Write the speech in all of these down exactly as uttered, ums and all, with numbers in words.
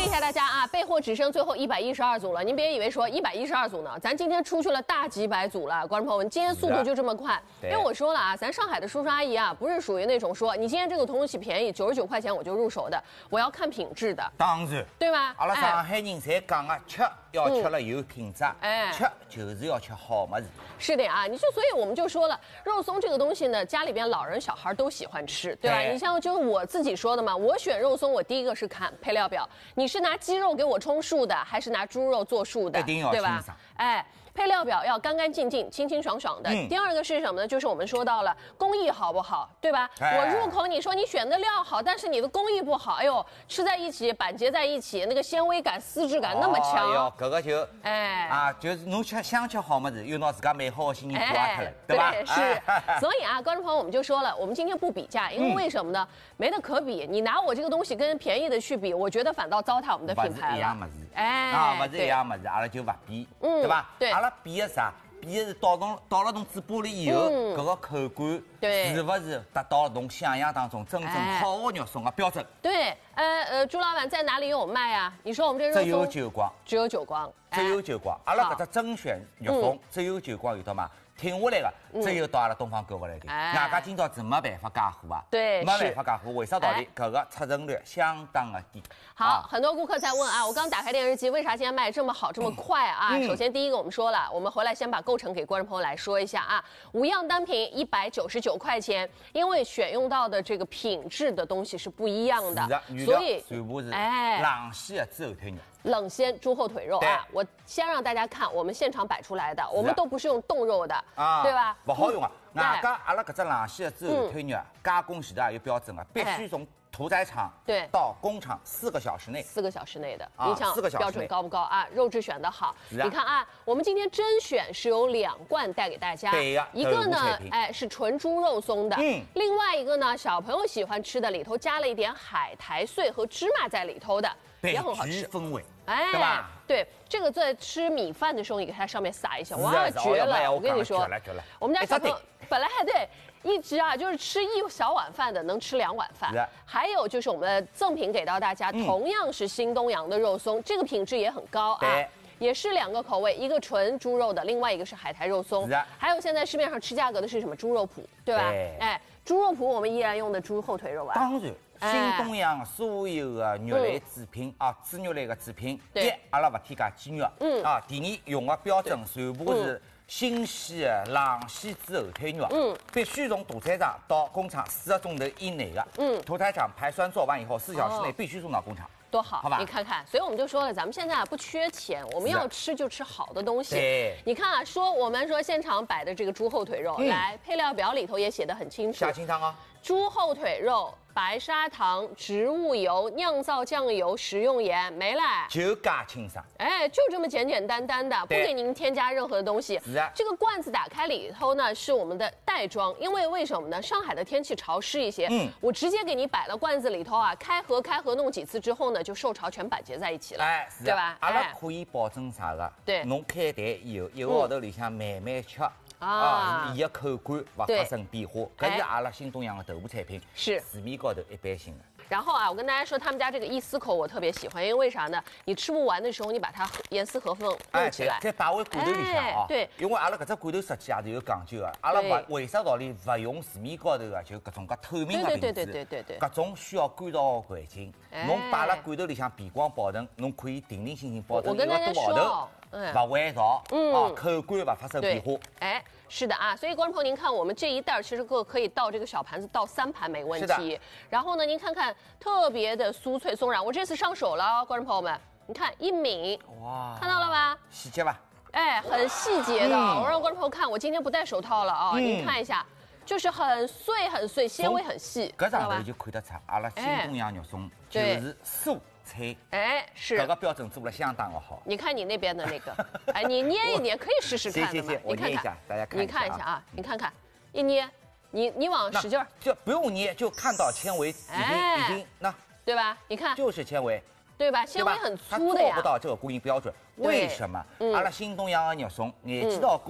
一下大家啊，备货只剩最后一百一十二组了。您别以为说一百一十二组呢，咱今天出去了大几百组了，观众朋友们，今天速度就这么快。因为我说了啊，咱上海的叔叔阿姨啊，不是属于那种说你今天这个东西便宜九十九块钱我就入手的，我要看品质的。 当然， 对吧？ 阿拉上海人侪讲啊，吃要吃了有品质， 哎， 吃就是要吃好么子。 是的啊，你就所以我们就说了，肉松这个东西呢，家里边老人小孩都喜欢吃，对吧？你像就是我自己说的嘛，我选肉松，我第一个是看配料表，你是拿鸡肉给我充数的，还是拿猪肉做数的， 一定要对吧？哎。配料表要干干净净、清清爽爽的。嗯、第二个是什么呢？就是我们说到了工艺好不好，对吧？哎、我入口你说你选的料好，但是你的工艺不好，哎呦，吃在一起、板结在一起，那个纤维感、丝质感那么强。 哎呦，这个就哎啊，就是侬吃想吃好么子，又拿自家美好的心情刮出来，对吧？ 对，是。所以啊，观众朋友，我们就说了，我们今天不比价，因为为什么呢？没得可比。你拿我这个东西跟便宜的去比，我觉得反倒糟蹋我们的品牌了。 不是一样么子， 哎， 啊，不是一样么子，阿拉就不比，对吧？ 对， 阿拉比的啥？比的是倒侬倒了侬嘴巴里以后，搿个口感是不是达到了侬想象当中真正好的肉松的标准？ 对，呃呃，朱老板在哪里有卖啊？你说我们这肉松只有九光， 只有九光， 只有九光。阿拉搿只甄选肉松只有九光有到嘛？停下来的只有到阿拉东方购物来的，外加今朝是没办法加货啊， 对， 没办法加货，为啥道理？搿个出成率相当的低。 好，很多顾客在问啊，我刚打开电视机，为啥今天卖这么好，这么快啊？首先第一个我们说了，我们回来先把构成给观众朋友来说一下啊，五样单品一百九十九块钱，因为选用到的这个品质的东西是不一样的， 所以全部是哎冷鲜的猪后腿肉。 冷鲜猪后腿肉啊，我先让大家看我们现场摆出来的，我们都不是用冻肉的，啊，对吧？ 不好用啊！外加阿拉搿只冷鲜的猪后腿肉加工前头也有标准的，必须从屠宰场对到工厂四个小时内， 四个小时内的，你想标准高不高啊？肉质选得好，你看啊，我们今天甄选是有两罐带给大家， 对呀， 一个呢，哎是纯猪肉松的，嗯，另外一个呢，小朋友喜欢吃的，里头加了一点海苔碎和芝麻在里头的，也很好吃， 风味。 哎， 对吧？ 对，这个在吃米饭的时候，你给它上面撒一下，哇，绝了！我跟你说，我们家小朋友本来还对一直啊，就是吃一小碗饭的，能吃两碗饭。还有就是我们的赠品给到大家，同样是新东阳的肉松，这个品质也很高啊。也是两个口味，一个纯猪肉的，另外一个是海苔肉松。还有现在市面上吃价格的是什么猪肉脯，对吧？哎，猪肉脯我们依然用的猪后腿肉啊。 当然。新东阳所有的肉类制品啊，猪肉类的制品，一阿拉不添加鸡肉，嗯啊，第二用的标准全部是新鲜的冷鲜猪后腿肉，嗯，必须从屠宰场到工厂四个钟头以内的，嗯，屠宰场排酸做完以后，四小时内必须送到工厂。 多好， 好吧？ 你看看，所以我们就说了，咱们现在啊不缺钱，我们要吃就吃好的东西。 对， 你看啊，说我们说现场摆的这个猪后腿肉，嗯、来配料表里头也写得很清楚， 下清汤啊， 猪后腿肉。白砂糖、植物油、酿造酱油、食用盐没了， 就加清爽。 哎，就这么简简单单的，不给您添加任何的东西。 是啊， 这个罐子打开里头呢是我们的袋装，因为为什么呢？上海的天气潮湿一些，嗯，我直接给你摆了罐子里头啊，开盒开盒弄几次之后呢，就受潮全板结在一起了， 哎， 对吧？ 阿拉可以保证啥个？ 对， 侬开袋以后一个号头里向慢慢吃。啊，伊的口感不发生变化，搿是阿拉新东阳的头部产品， 是市面高头一般性的。 然后啊，我跟大家说，他们家这个一丝口我特别喜欢，因为为啥呢？你吃不完的时候，你把它严丝合缝弄起来， 再摆回罐头里向啊。 对， 因为阿拉搿只罐头设计也是有讲究的，阿拉为为啥道理勿用市面高头的就搿种介透明的瓶子？ 对对对对对对。 搿种需要干燥的环境，侬摆辣罐头里向避光保存，侬可以定定心心保证一个多号头。嗯，不会潮，嗯，啊，口感不发生变化。 哎，是的啊，所以观众朋友您看，我们这一袋其实个可以倒这个小盘子倒三盘没问题。然后呢，您看看特别的酥脆松软，我这次上手了，观众朋友们，你看一抿，哇，看到了吧？ 细节吧？ 哎，很细节的，嗯、我让观众朋友看，我今天不戴手套了啊，嗯、您看一下。就是很碎很碎，纤维很细， 搿上头就看得出，阿拉新东阳肉松就是素菜， 哎，是搿个标准做了相当的好。 你看你那边的那个，哎，你捏一捏，可以试试看的嘛。 我捏一下，大家看一下， 你看一下啊，你看看，一捏，你你往使劲儿， 就不用捏，就看到纤维已经已经那， 对吧？你看， 就是纤维。 对吧？纤维很粗的呀。 它做不到这个工艺标准，为什么？阿拉新东阳的肉松，眼见到工艺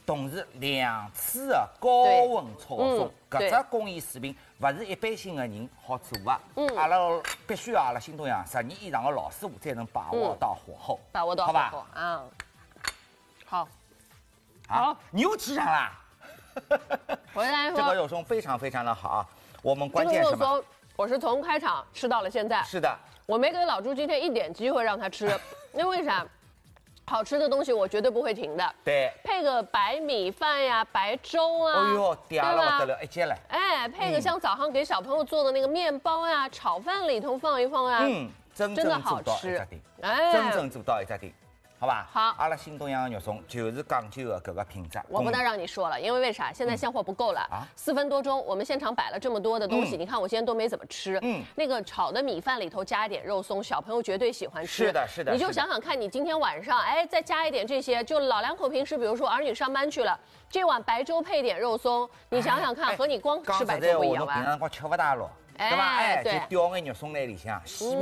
同时两次的高温炒松，搿只工艺水平勿是一般性的人好做的。嗯，阿拉必须要阿拉新东阳十年以上的老师傅才能把握到火候， 把握到火候，好吧？啊，好， 好，你又吃上啦？ 我跟大家说， 这个肉松非常非常的好啊。我们关键什么？ 我是从开场吃到了现在。 是的， 我没给老朱今天一点机会让他吃，因为啥？好吃的东西我绝对不会停的。 对， 配个白米饭呀、白粥啊， 哦呦，嗲了不得了，一接来。 哎，配个像早上给小朋友做的那个面包呀、炒饭里头放一放啊， 嗯，真正做到一只点，哎，真正做到一只点。好吧， 好， 阿拉新东阳的肉松就是讲究的搿个品质。 我不能让你说了，因为为啥？现在现货不够了啊！四分多钟，我们现场摆了这么多的东西，你看我今天都没怎么吃。嗯，那个炒的米饭里头加一点肉松，小朋友绝对喜欢吃。 是的，是的。 你就想想看，你今天晚上，哎，再加一点这些，就老两口平时，比如说儿女上班去了，这碗白粥配点肉松，你想想看，和你光吃白粥不一样吧？ 平常光吃不大咯，对吧？哎，就吊眼肉松在里向。